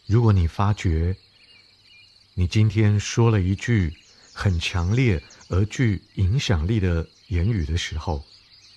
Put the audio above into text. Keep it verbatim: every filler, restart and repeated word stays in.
如果你发觉你今天说了一句很强烈而具影响力的言语的时候，